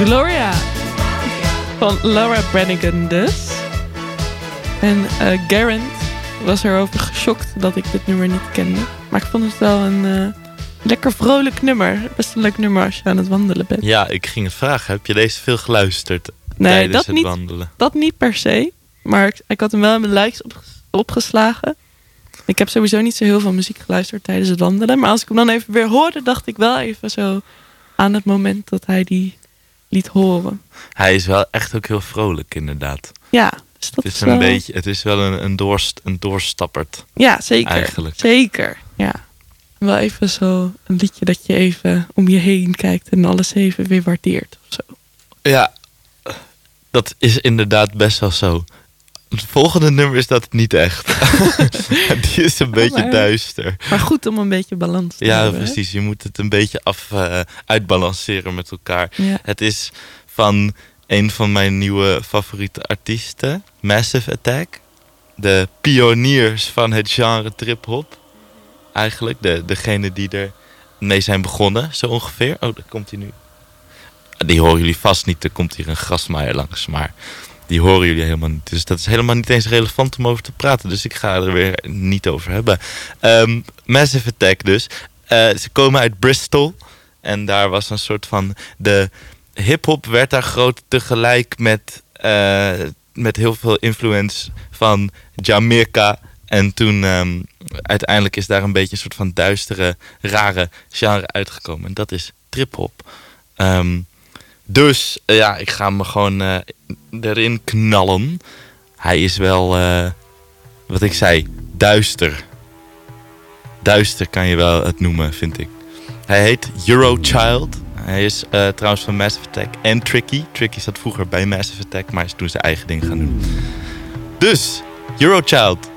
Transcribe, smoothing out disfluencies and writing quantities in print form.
Gloria van Laura Branigan dus. En Garant was erover geschokt dat ik dit nummer niet kende. Maar ik vond het wel een lekker vrolijk nummer. Best een leuk nummer als je aan het wandelen bent. Ja, ik ging het vragen. Heb je deze veel geluisterd tijdens het wandelen? Dat niet per se. Maar ik had hem wel in mijn likes opgeslagen. Ik heb sowieso niet zo heel veel muziek geluisterd tijdens het wandelen. Maar als ik hem dan even weer hoorde, dacht ik wel even zo aan het moment dat hij die liet horen. Hij is wel echt ook heel vrolijk, inderdaad. Ja, dus dat het is wel... een beetje, het is wel een doorstappert. Ja, zeker. Eigenlijk. Zeker, ja. Wel even zo een liedje dat je even om je heen kijkt en alles even weer waardeert of zo. Ja, dat is inderdaad best wel zo. Het volgende nummer is dat niet echt. Die is een beetje duister. Maar goed om een beetje balans te hebben. Ja, precies. Je moet het een beetje uitbalanceren met elkaar. Ja. Het is van een van mijn nieuwe favoriete artiesten, Massive Attack. De pioniers van het genre trip-hop. Eigenlijk, degene die er mee zijn begonnen, zo ongeveer. Oh, daar komt hij nu. Die horen jullie vast niet, er komt hier een grasmaaier langs, maar die horen jullie helemaal niet. Dus dat is helemaal niet eens relevant om over te praten. Dus ik ga er weer niet over hebben. Massive Attack dus. Ze komen uit Bristol. En daar was een soort van... De hip-hop werd daar groot tegelijk met heel veel influence van Jamaica. En toen uiteindelijk is daar een beetje een soort van duistere, rare genre uitgekomen. En dat is trip-hop. Dus ja, ik ga me gewoon erin knallen. Hij is wel, wat ik zei, duister. Duister kan je wel het noemen, vind ik. Hij heet Eurochild. Hij is trouwens van Massive Attack en Tricky. Tricky zat vroeger bij Massive Attack, maar is toen zijn eigen ding gaan doen. Dus, Eurochild.